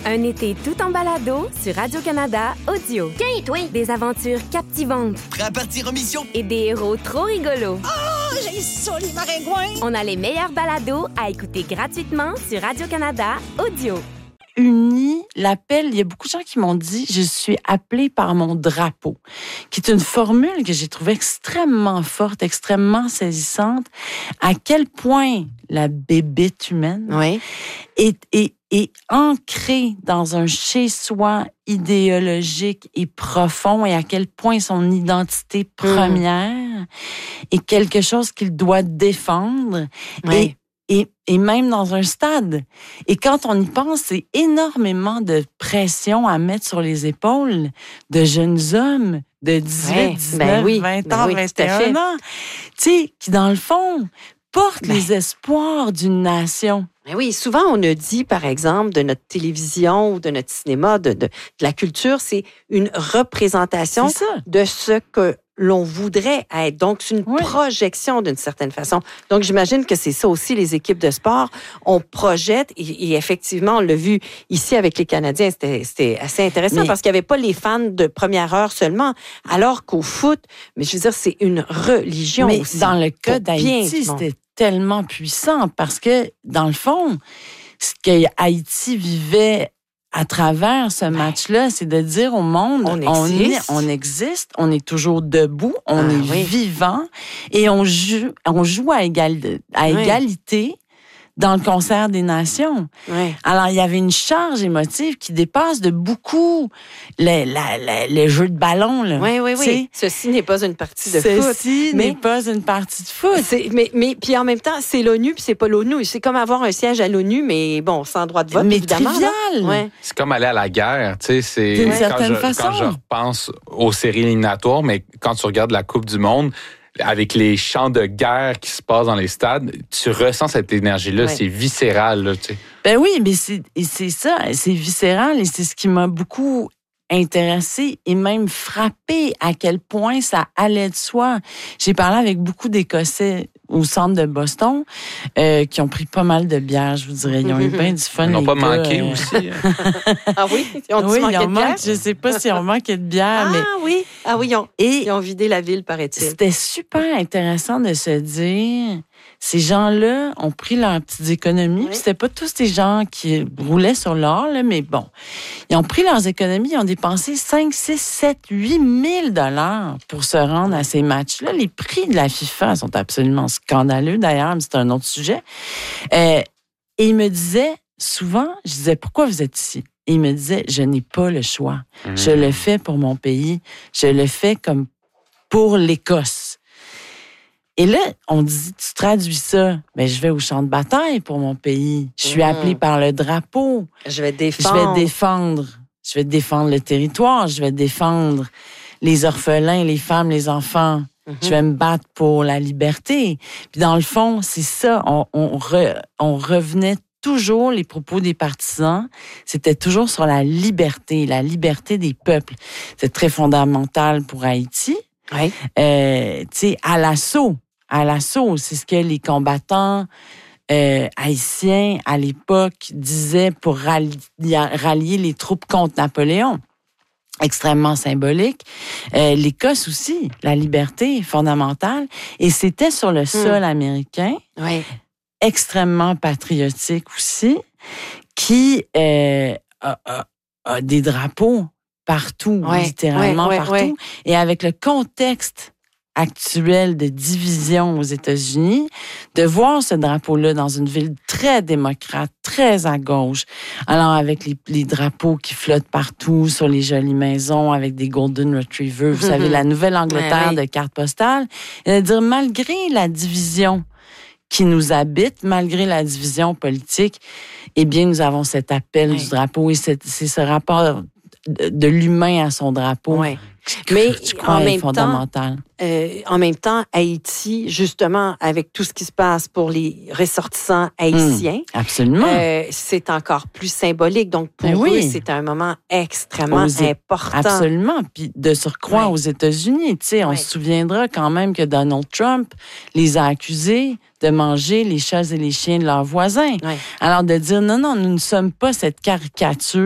Un été tout en balado sur Radio-Canada Audio. Tiens, toi! Des aventures captivantes Prêt à partir en mission? et des héros trop rigolos. Oh, j'ai ça, les maringouins! On a les meilleurs balados à écouter gratuitement sur Radio-Canada Audio. Unis, l'appel, il y a beaucoup de gens qui m'ont dit « Je suis appelée par mon drapeau », qui est une formule que j'ai trouvée extrêmement forte, extrêmement saisissante, à quel point la bébête humaine Oui. est ancrée dans un chez-soi idéologique et profond et à quel point son identité première est quelque chose qu'il doit défendre Oui. et même dans un stade. Et quand on y pense, c'est énormément de pression à mettre sur les épaules de jeunes hommes de 18, 19, 20 ans, 21 ans, tu sais, qui dans le fond portent les espoirs d'une nation. Ben oui, souvent on a dit, par exemple, de notre télévision ou de notre cinéma, de la culture, c'est une représentation C'est ça. de ce que l'on voudrait être. Donc, c'est une projection d'une certaine façon. Donc, j'imagine que c'est ça aussi, les équipes de sport. On projette et effectivement, on l'a vu ici avec les Canadiens, c'était assez intéressant parce qu'il n'y avait pas les fans de première heure seulement, alors qu'au foot, mais je veux dire, c'est une religion Mais aussi. dans le cas Pour bien d'Haïti, du monde. c'était tellement puissant parce que, dans le fond, ce que Haïti vivait à travers ce match-là, c'est de dire au monde, on existe, on est toujours debout, on est vivant et on joue à égalité dans le concert des nations. Oui. Alors, il y avait une charge émotive qui dépasse de beaucoup les jeux de ballon. Là. Oui. Ceci n'est pas une partie de foot. Ceci n'est pas une partie de foot. Mais puis en même temps, c'est l'ONU puis c'est pas l'ONU. C'est comme avoir un siège à l'ONU, mais bon, sans droit de vote, mais évidemment. trivial. Ouais. C'est comme aller à la guerre, tu sais. D'une certaine façon. Quand je repense aux séries éliminatoires, mais quand tu regardes la Coupe du Monde, avec les chants de guerre qui se passent dans les stades, tu ressens cette énergie-là, c'est viscéral, là, tu sais. Ben oui, mais c'est ça, c'est viscéral et c'est ce qui m'a beaucoup intéressée et même frappée à quel point ça allait de soi. J'ai parlé avec beaucoup d'Écossais au centre de Boston qui ont pris pas mal de bières, je vous dirais. Ils ont eu bien du fun. Ils n'ont les pas gars, manqué aussi. Ah oui? Ils ont oui, manqué de bière? je sais pas s'ils ont manqué de bière, mais... Ah oui, ils ont vidé la ville, paraît-il. C'était super intéressant de se dire, ces gens-là ont pris leurs petites économies, puis c'était pas tous des gens qui roulaient sur l'or, là, mais bon. Ils ont pris leurs économies, ils ont dépensé 5, 6, 7, 8 000 $ pour se rendre à ces matchs-là. Les prix de la FIFA sont absolument scandaleux, d'ailleurs, mais c'est un autre sujet. Et ils me disaient, souvent, je disais, pourquoi vous êtes ici? Et il me disait, je n'ai pas le choix. Je le fais pour mon pays. Je le fais comme pour l'Écosse. Et là, on dit, tu traduis ça. Mais je vais au champ de bataille pour mon pays. Je suis appelée par le drapeau. Je vais défendre le territoire. Je vais défendre les orphelins, les femmes, les enfants. Je vais me battre pour la liberté. Puis dans le fond, c'est ça. On revenait toujours, les propos des partisans, c'était toujours sur la liberté des peuples. C'est très fondamental pour Haïti. Oui. Tu sais, à l'assaut, c'est ce que les combattants haïtiens, à l'époque, disaient pour rallier les troupes contre Napoléon. Extrêmement symbolique. L'Écosse aussi, la liberté fondamentale. Et c'était sur le sol américain. Oui. Extrêmement patriotique aussi, qui a des drapeaux partout, littéralement partout. Et avec le contexte actuel de division aux États-Unis, de voir ce drapeau-là dans une ville très démocrate, très à gauche, alors avec les drapeaux qui flottent partout sur les jolies maisons, avec des Golden Retrievers, vous savez, la Nouvelle-Angleterre de cartes postales, et de dire, malgré la division qui nous habite, malgré la division politique, eh bien, nous avons cet appel du drapeau et c'est ce rapport de l'humain à son drapeau. Mais je crois est fondamental. En même temps, Haïti, justement, avec tout ce qui se passe pour les ressortissants haïtiens, absolument. C'est encore plus symbolique. Donc, pour eux, c'est un moment extrêmement important. Absolument. Puis de surcroît aux États-Unis, tu sais, on se souviendra quand même que Donald Trump les a accusés de manger les chats et les chiens de leurs voisins. Alors, de dire, non, nous ne sommes pas cette caricature